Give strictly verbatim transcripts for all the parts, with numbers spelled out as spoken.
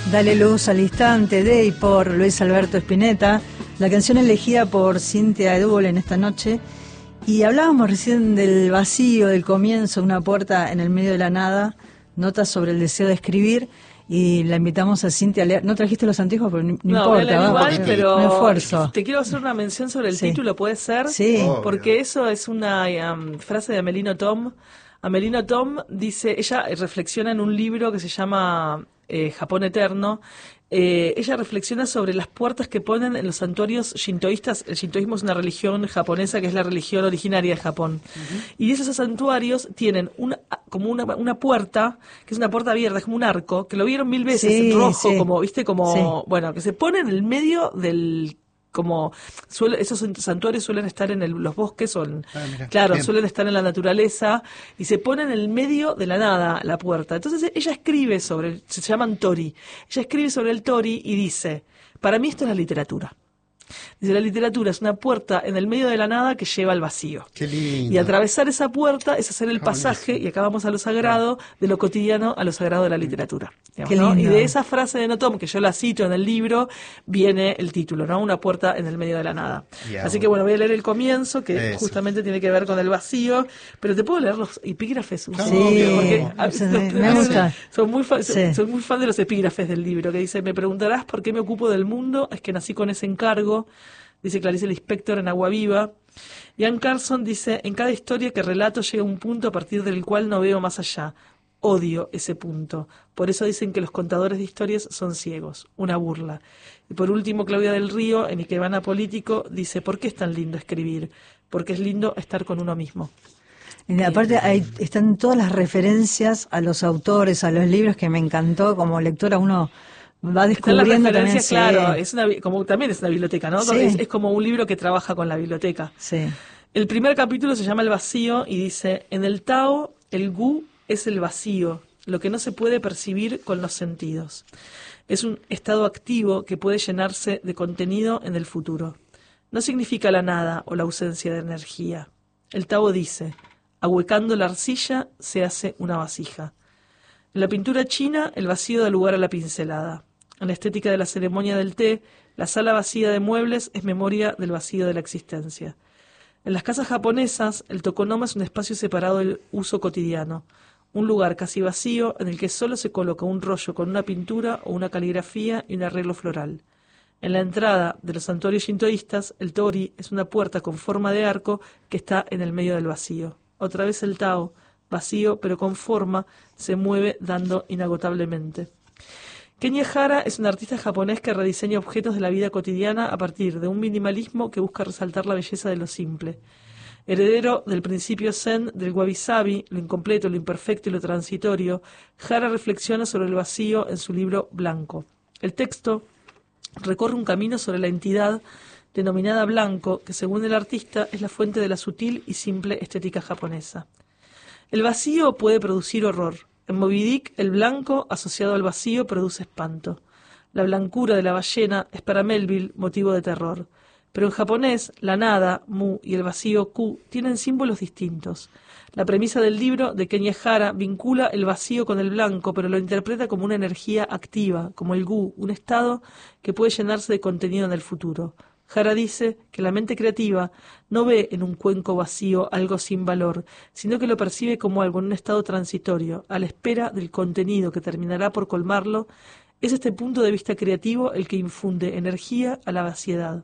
Dale luz al instante de y por Luis Alberto Spinetta, la canción elegida por Cintia Edúbol en esta noche. Y hablábamos recién del vacío, del comienzo, una puerta en el medio de la nada, notas sobre el deseo de escribir, y la invitamos a Cintia a leer. No trajiste los anteojos, pero no, no importa, igual, vamos, pero me esfuerzo. Te quiero hacer una mención sobre el sí. título, ¿puede ser? Sí. Porque eso es una um, frase de Amelino Tom. Amelino Tom dice, ella reflexiona en un libro que se llama eh, Japón Eterno. Eh, ella reflexiona sobre las puertas que ponen en los santuarios shintoístas. El shintoísmo es una religión japonesa que es la religión originaria de Japón. Uh-huh. Y esos santuarios tienen una, como una, una puerta, que es una puerta abierta, es como un arco, que lo vieron mil veces sí, en rojo, sí. como, viste, como, sí. bueno, que se pone en el medio del... como suele, esos santuarios suelen estar en el, los bosques o en, ah, mira, claro, bien. Suelen estar en la naturaleza y se pone en el medio de la nada la puerta. Entonces ella escribe sobre, se llaman tori, ella escribe sobre el tori y dice, para mí esto es la literatura. Dice, la literatura es una puerta en el medio de la nada que lleva al vacío. Qué lindo. Y atravesar esa puerta es hacer el pasaje, y acá vamos a lo sagrado, de lo cotidiano a lo sagrado de la literatura. Digamos, ¿no? Y de esa frase de Notom, que yo la cito en el libro, viene el título, ¿no? Una puerta en el medio de la nada. Yeah, Así que bueno, voy a leer el comienzo, que eso. justamente tiene que ver con el vacío, pero te puedo leer los epígrafes. Sí, porque sí, los, me gusta. Son muy, fan, sí. son, son muy fan de los epígrafes del libro, que dice, me preguntarás por qué me ocupo del mundo, es que nací con ese encargo. Dice Clarice Lispector en Agua Viva. Ian Carson dice, en cada historia que relato llega un punto a partir del cual no veo más allá. Odio ese punto. Por eso dicen que los contadores de historias son ciegos. Una burla. Y por último, Claudia del Río, en Ikebana Político, dice, ¿por qué es tan lindo escribir? Porque es lindo estar con uno mismo. Y aparte hay, están todas las referencias a los autores, a los libros, que me encantó. Como lectora uno... va descubriendo también, claro, sí. es una, como también es una biblioteca, ¿no? Sí. Es, es como un libro que trabaja con la biblioteca. Sí. El primer capítulo se llama El vacío y dice, en el Tao, el Gu es el vacío, lo que no se puede percibir con los sentidos. Es un estado activo que puede llenarse de contenido en el futuro. No significa la nada o la ausencia de energía. El Tao dice, ahuecando la arcilla se hace una vasija. En la pintura china, el vacío da lugar a la pincelada. En la estética de la ceremonia del té, la sala vacía de muebles es memoria del vacío de la existencia. En las casas japonesas, el tokonoma es un espacio separado del uso cotidiano, un lugar casi vacío en el que solo se coloca un rollo con una pintura o una caligrafía y un arreglo floral. En la entrada de los santuarios shintoístas, el tori es una puerta con forma de arco que está en el medio del vacío. Otra vez el Tao, vacío pero con forma, se mueve dando inagotablemente. Kenya Hara es un artista japonés que rediseña objetos de la vida cotidiana a partir de un minimalismo que busca resaltar la belleza de lo simple. Heredero del principio zen del wabi-sabi, lo incompleto, lo imperfecto y lo transitorio, Hara reflexiona sobre el vacío en su libro Blanco. El texto recorre un camino sobre la entidad denominada blanco, que según el artista es la fuente de la sutil y simple estética japonesa. El vacío puede producir horror. En Moby Dick, el blanco asociado al vacío produce espanto. La blancura de la ballena es para Melville motivo de terror. Pero en japonés, la nada, mu, y el vacío, ku, tienen símbolos distintos. La premisa del libro de Kenya Hara vincula el vacío con el blanco, pero lo interpreta como una energía activa, como el gu, un estado que puede llenarse de contenido en el futuro. Hara dice que la mente creativa no ve en un cuenco vacío algo sin valor, sino que lo percibe como algo en un estado transitorio, a la espera del contenido que terminará por colmarlo. Es este punto de vista creativo el que infunde energía a la vaciedad.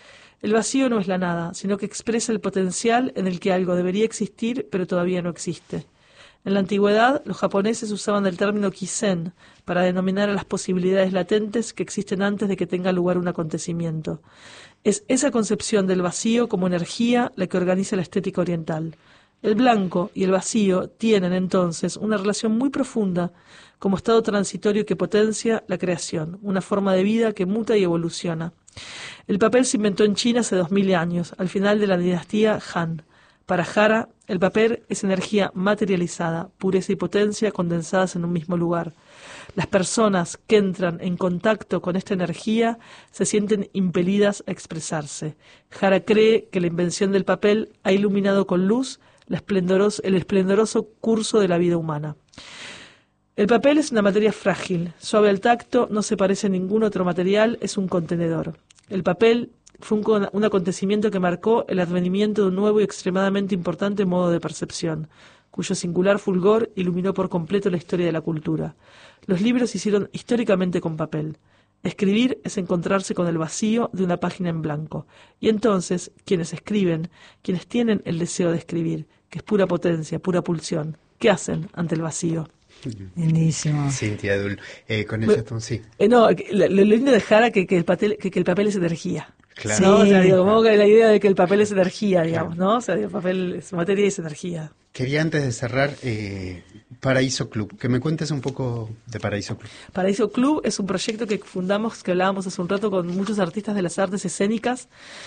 El vacío no es la nada, sino que expresa el potencial en el que algo debería existir, pero todavía no existe. En la antigüedad, los japoneses usaban el término kisen para denominar a las posibilidades latentes que existen antes de que tenga lugar un acontecimiento. Es esa concepción del vacío como energía la que organiza la estética oriental. El blanco y el vacío tienen entonces una relación muy profunda como estado transitorio que potencia la creación, una forma de vida que muta y evoluciona. El papel se inventó en China hace dos mil años, al final de la dinastía Han. Para Hara, el papel es energía materializada, pureza y potencia condensadas en un mismo lugar. Las personas que entran en contacto con esta energía se sienten impelidas a expresarse. Hara cree que la invención del papel ha iluminado con luz la esplendoroso, el esplendoroso curso de la vida humana. El papel es una materia frágil, suave al tacto, no se parece a ningún otro material, es un contenedor. El papel fue un, un acontecimiento que marcó el advenimiento de un nuevo y extremadamente importante modo de percepción, cuyo singular fulgor iluminó por completo la historia de la cultura. Los libros se hicieron históricamente con papel. Escribir es encontrarse con el vacío de una página en blanco. Y entonces, quienes escriben, quienes tienen el deseo de escribir, que es pura potencia, pura pulsión, ¿qué hacen ante el vacío? Lindísimo. Cintia Edul, eh, con ella bueno, sí. Eh, no, lo, lo lindo de Jara que, que, el papel, que, que el papel es energía. Claro. ¿No? Sí. O sea, digo, como que la idea de que el papel es energía, digamos, ¿no? O sea, el papel es materia y es energía. Quería antes de cerrar eh, Paraíso Club, que me cuentes un poco de Paraíso Club. Paraíso Club es un proyecto que fundamos, que hablábamos hace un rato con muchos artistas de las artes escénicas.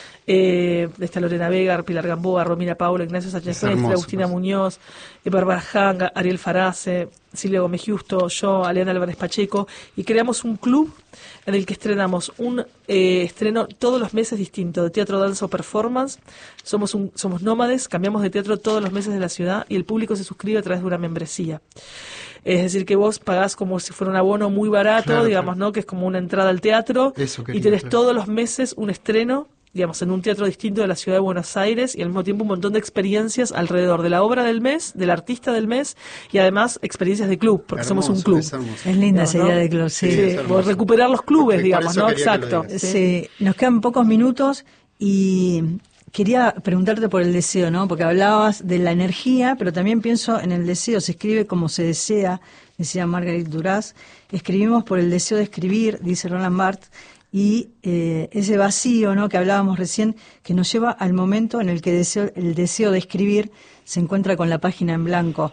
Eh, está Lorena Vega, Pilar Gamboa, Romina Paula, Ignacio Sánchez Mestre, Agustina Muñoz, eh, Bárbara Hang, Ariel Farase, Silvia Gómez Justo, yo, Aleana Álvarez Pacheco, y creamos un club en el que estrenamos un eh, estreno todos los meses distinto, de teatro, danza o performance. Somos, un, somos nómades, cambiamos de teatro todos los meses de la ciudad y el público se suscribe a través de una membresía. Es decir, que vos pagás como si fuera un abono muy barato, claro, digamos, claro. ¿no? Que es como una entrada al teatro. Eso quería, y tenés claro. todos los meses un estreno, digamos, en un teatro distinto de la ciudad de Buenos Aires y al mismo tiempo un montón de experiencias alrededor de la obra del mes, del artista del mes y además experiencias de club, porque Hermoso, somos un club. Es, hermoso. Es linda esa ¿no? idea de club, sí. Sí, es hermoso. recuperar los clubes, Porque digamos, por ¿no? eso quería que lo Exacto. digas. Sí, nos quedan pocos minutos y quería preguntarte por el deseo, ¿no? Porque hablabas de la energía, pero también pienso en el deseo. Se escribe como se desea, decía Marguerite Duras. Escribimos por el deseo de escribir, dice Roland Barthes, y eh, ese vacío, ¿no? Que hablábamos recién, que nos lleva al momento en el que deseo, el deseo de escribir se encuentra con la página en blanco.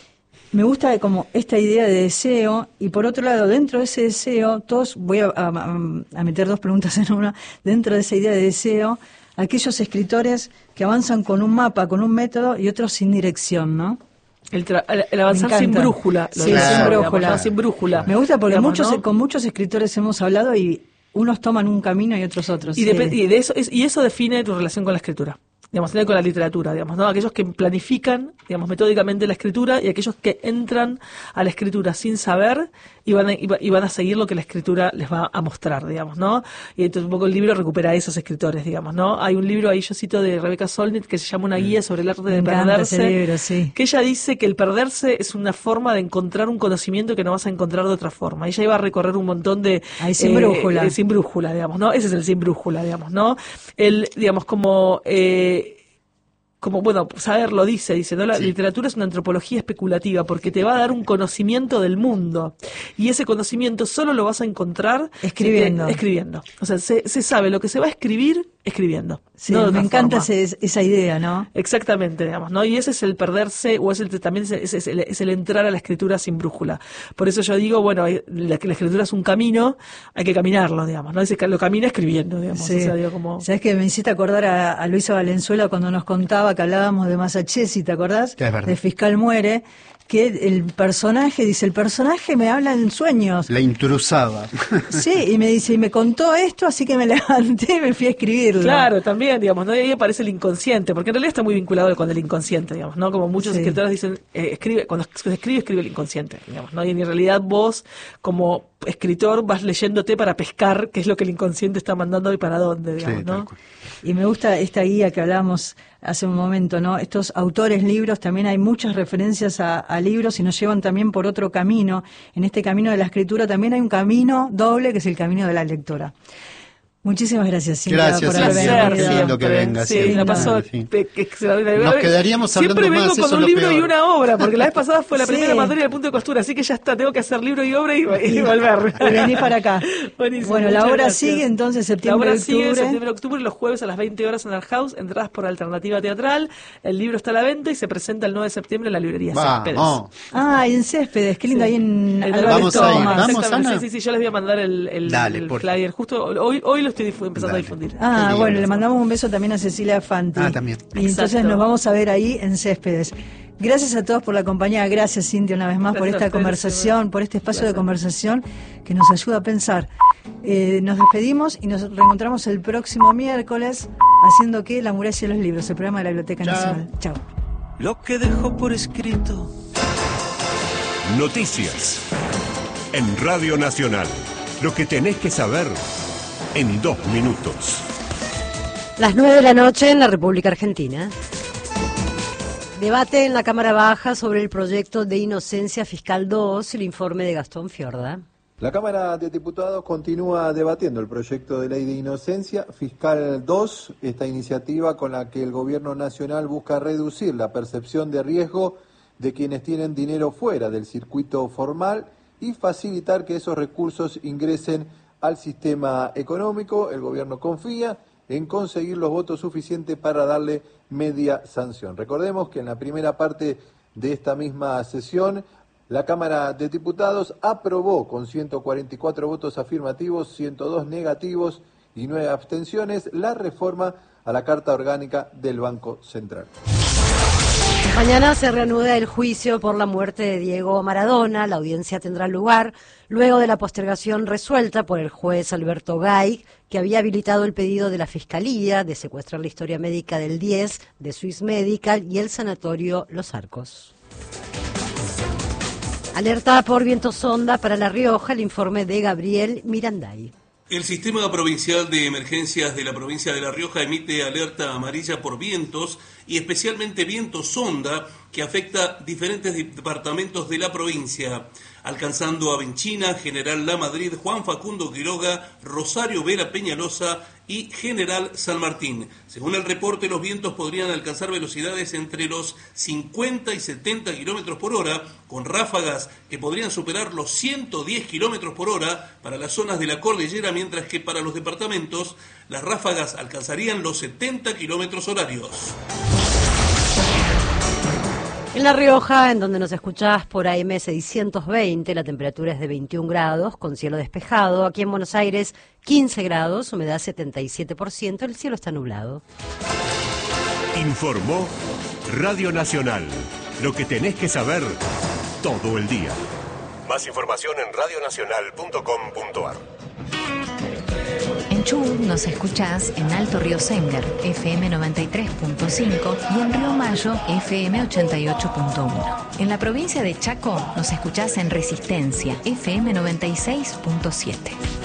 Me gusta como esta idea de deseo, y por otro lado, dentro de ese deseo, todos, voy a, a, a meter dos preguntas en una, dentro de esa idea de deseo, aquellos escritores que avanzan con un mapa, con un método, y otros sin dirección, ¿no? El, tra- el, el avanzar sin brújula. Sí, lo sin digamos, brújula. ¿no? Sin brújula. Me gusta porque Digamos, muchos, ¿no? con muchos escritores hemos hablado y unos toman un camino y otros otros. Y, sí. dep- y de eso es, y eso define tu relación con la escritura, digamos, con la literatura, digamos, ¿no? Aquellos que planifican, digamos, metódicamente la escritura y aquellos que entran a la escritura sin saber y van a, y va- y van a seguir lo que la escritura les va a mostrar, digamos, ¿no? Y entonces un poco el libro recupera a esos escritores, digamos, ¿no? Hay un libro ahí, yo cito, de Rebecca Solnit que se llama Una guía sobre el arte Me de encanta perderse, ese libro, sí. que ella dice que el perderse es una forma de encontrar un conocimiento que no vas a encontrar de otra forma. Ella iba a recorrer un montón de... Ahí sin brújula. eh, sin brújula, digamos, ¿no? Ese es el sin brújula, digamos, ¿no? El, digamos, como... Eh, como, bueno, saber lo dice, dice, ¿no? La Sí. literatura es una antropología especulativa porque te va a dar un conocimiento del mundo. Y ese conocimiento solo lo vas a encontrar Escribiendo. si te- escribiendo. O sea, se, se sabe lo que se va a escribir escribiendo. Sí, no de me otra encanta forma. ese- esa idea, ¿no? Exactamente, digamos, ¿no? Y ese es el perderse, o es el, también es, es- es el, es el entrar a la escritura sin brújula. Por eso yo digo, bueno, eh, la, que la escritura es un camino, hay que caminarlo, digamos, ¿no? Ese, ca- lo camina escribiendo, digamos. Sí. O sea, digo, como... Sabes que me hiciste acordar a, a Luisa Valenzuela cuando nos contaba que hablábamos de Masachesi, ¿te acordás? Es verdad. De Fiscal Muere, que el personaje, dice, el personaje me habla en sueños. La intrusaba. Sí, y me dice, y me contó esto, así que me levanté y me fui a escribirlo. Claro, también, digamos, ¿no? Y ahí aparece el inconsciente, porque en realidad está muy vinculado con el inconsciente, digamos, ¿no? Como muchos Sí. escritores dicen, eh, escribe, cuando se escribe, escribe el inconsciente, digamos, ¿no? Y en realidad vos, como escritor, vas leyéndote para pescar qué es lo que el inconsciente está mandando y para dónde, digamos, Sí, tal ¿no? cual. Y me gusta esta guía que hablábamos hace un momento, ¿no? Estos autores, libros, también hay muchas referencias a, a libros y nos llevan también por otro camino. En este camino de la escritura también hay un camino doble, que es el camino de la lectura. Muchísimas gracias, Cintia, Gracias, por haber Cintia. venido. Qué lindo que vengas Sí, siempre. la pasó. Sí. pe- que- que se la- Nos quedaríamos Siempre hablando vengo más, con eso un es lo libro y peor. una obra, porque la vez pasada fue la Sí. primera materia del punto de costura, así que ya está, tengo que hacer libro y obra y, y volver. Y venís para acá. Buenísimo, Bueno, la muchas obra gracias. sigue entonces La septiembre, obra sigue octubre. septiembre, octubre, los jueves a las veinte horas en el House, entradas por Alternativa Teatral, el libro está a la venta y se presenta el nueve de septiembre en la librería Céspedes. Vamos. Ah, y en Céspedes, qué lindo, ahí en El Álvarez Vamos a ir, Thomas. vamos, Exactamente, Ana. sí, sí, sí, yo les voy a mandar el, el, Dale, el por flyer. Justo hoy, hoy lo estoy difu- empezando Dale. a difundir. Ah, Qué bueno, lindo. le mandamos un beso también a Cecilia Fanti. Ah, también. Y entonces Exacto. nos vamos a ver ahí en Céspedes. Gracias a todos por la compañía, gracias Cintia una vez más por Gracias a esta ustedes, conversación, Silvia. por este espacio de Gracias. conversación que nos ayuda a pensar. Eh, nos despedimos y nos reencontramos el próximo miércoles haciendo que La muralla de los libros, el programa de la Biblioteca Chao. Nacional. Chao. Lo que dejó por escrito. Noticias. en Radio Nacional. Lo que tenés que saber en dos minutos. Las nueve de la noche en la República Argentina. Debate en la Cámara Baja sobre el proyecto de Inocencia Fiscal dos, el informe de Gastón Fiorda. La Cámara de Diputados continúa debatiendo el proyecto de ley de Inocencia Fiscal dos, esta iniciativa con la que el Gobierno Nacional busca reducir la percepción de riesgo de quienes tienen dinero fuera del circuito formal y facilitar que esos recursos ingresen al sistema económico. El Gobierno confía en conseguir los votos suficientes para darle media sanción. Recordemos que en la primera parte de esta misma sesión, la Cámara de Diputados aprobó con ciento cuarenta y cuatro votos afirmativos, ciento dos negativos y nueve abstenciones la reforma a la Carta Orgánica del Banco Central. Mañana se reanuda el juicio por la muerte de Diego Maradona. La audiencia tendrá lugar luego de la postergación resuelta por el juez Alberto Gay, que había habilitado el pedido de la Fiscalía de secuestrar la historia médica del diez, de Swiss Medical y el sanatorio Los Arcos. Alerta por viento sonda para La Rioja, el informe de Gabriel Miranday. El Sistema Provincial de Emergencias de la provincia de La Rioja emite alerta amarilla por vientos y especialmente viento sonda que afecta diferentes departamentos de la provincia, alcanzando a Benchina, General La Madrid, Juan Facundo Quiroga, Rosario Vera Peñalosa y General San Martín. Según el reporte, los vientos podrían alcanzar velocidades entre los cincuenta y setenta kilómetros por hora, con ráfagas que podrían superar los ciento diez kilómetros por hora para las zonas de la cordillera, mientras que para los departamentos las ráfagas alcanzarían los setenta kilómetros horarios. En La Rioja, en donde nos escuchás por A M seiscientos veinte, la temperatura es de veintiún grados, con cielo despejado. Aquí en Buenos Aires, quince grados, humedad setenta y siete por ciento, el cielo está nublado. Informó Radio Nacional. Lo que tenés que saber todo el día. Más información en radio nacional punto com punto a r. En Chubut nos escuchás en Alto Río Sénger, F M noventa y tres punto cinco y en Río Mayo, F M ochenta y ocho punto uno. En la provincia de Chaco nos escuchás en Resistencia, F M noventa y seis punto siete.